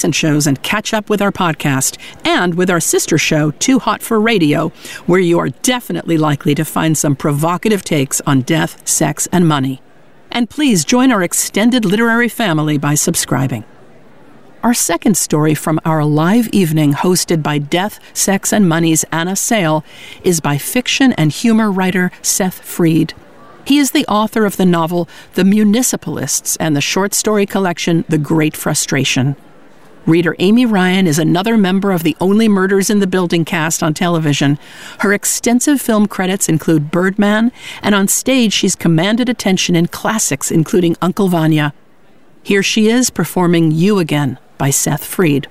recent shows and catch up with our podcast, and with our sister show, Too Hot for Radio, where you are definitely likely to find some provocative takes on death, sex, and money. And please join our extended literary family by subscribing. Our second story from our live evening hosted by Death, Sex, and Money's Anna Sale is by fiction and humor writer Seth Fried. He is the author of the novel The Municipalists and the short story collection The Great Frustration. Reader Amy Ryan is another member of the Only Murders in the Building cast on television. Her extensive film credits include Birdman, and on stage she's commanded attention in classics including Uncle Vanya. Here she is performing You Again by Seth Fried.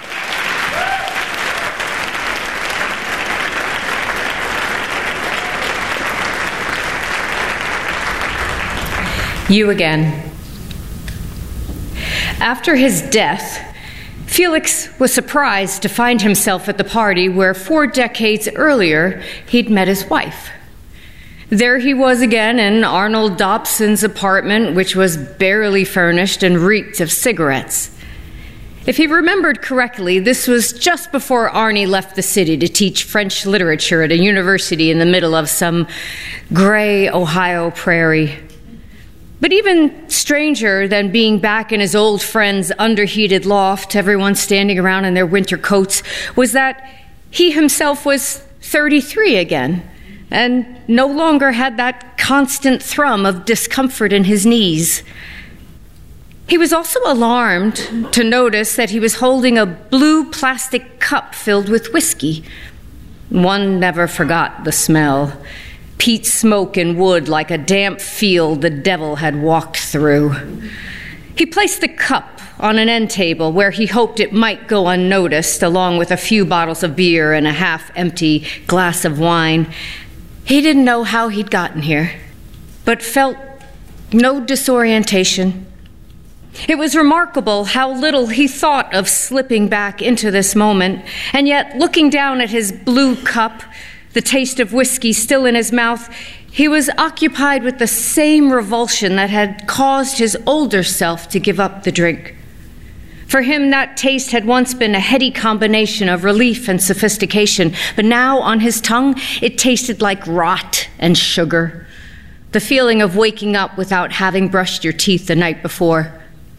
You Again. After his death, Felix was surprised to find himself at the party where 4 decades earlier he'd met his wife. There he was again in Arnold Dobson's apartment, which was barely furnished and reeked of cigarettes. If he remembered correctly, this was just before Arnie left the city to teach French literature at a university in the middle of some gray Ohio prairie. But even stranger than being back in his old friend's underheated loft, everyone standing around in their winter coats, was that he himself was 33 again, and no longer had that constant thrum of discomfort in his knees. He was also alarmed to notice that he was holding a blue plastic cup filled with whiskey. One never forgot the smell. Peat smoke and wood like a damp field the devil had walked through. He placed the cup on an end table where he hoped it might go unnoticed, along with a few bottles of beer and a half-empty glass of wine. He didn't know how he'd gotten here, but felt no disorientation. It was remarkable how little he thought of slipping back into this moment, and yet looking down at his blue cup, the taste of whiskey still in his mouth, he was occupied with the same revulsion that had caused his older self to give up the drink. For him, that taste had once been a heady combination of relief and sophistication, but now on his tongue, it tasted like rot and sugar, the feeling of waking up without having brushed your teeth the night before.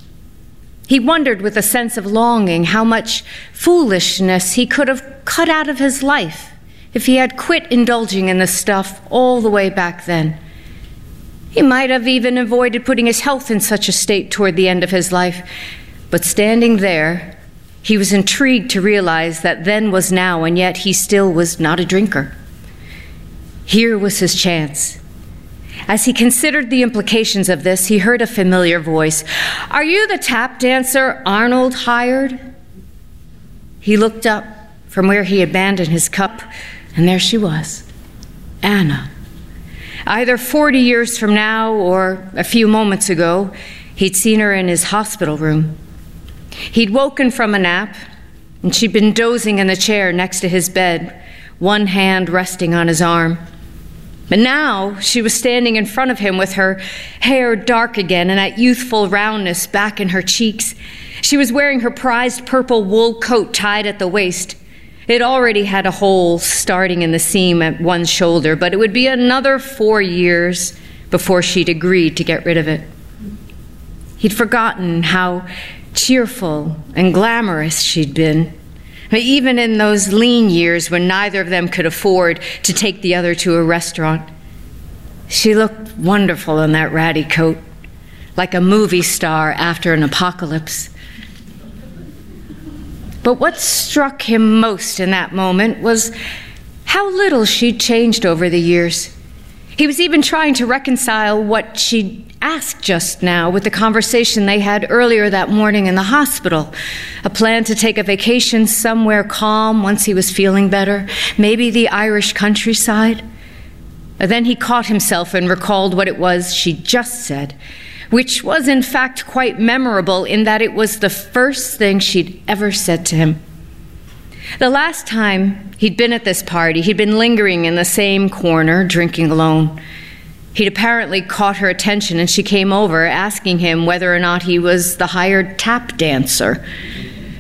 He wondered with a sense of longing how much foolishness he could have cut out of his life if he had quit indulging in the stuff all the way back then. He might have even avoided putting his health in such a state toward the end of his life. But standing there, he was intrigued to realize that then was now, and yet he still was not a drinker. Here was his chance. As he considered the implications of this, he heard a familiar voice. "Are you the tap dancer Arnold hired?" He looked up from where he abandoned his cup, and there she was, Anna. Either 40 years from now or a few moments ago, he'd seen her in his hospital room. He'd woken from a nap, and she'd been dozing in the chair next to his bed, one hand resting on his arm. But now she was standing in front of him with her hair dark again and that youthful roundness back in her cheeks. She was wearing her prized purple wool coat tied at the waist. It already had a hole starting in the seam at one shoulder, but it would be another 4 years before she'd agreed to get rid of it. He'd forgotten how cheerful and glamorous she'd been, even in those lean years when neither of them could afford to take the other to a restaurant. She looked wonderful in that ratty coat, like a movie star after an apocalypse. But what struck him most in that moment was how little she'd changed over the years. He was even trying to reconcile what she'd asked just now with the conversation they had earlier that morning in the hospital. A plan to take a vacation somewhere calm once he was feeling better, maybe the Irish countryside. Then he caught himself and recalled what it was she'd just said, which was in fact quite memorable in that it was the first thing she'd ever said to him. The last time he'd been at this party, he'd been lingering in the same corner, drinking alone. He'd apparently caught her attention, and she came over, asking him whether or not he was the hired tap dancer.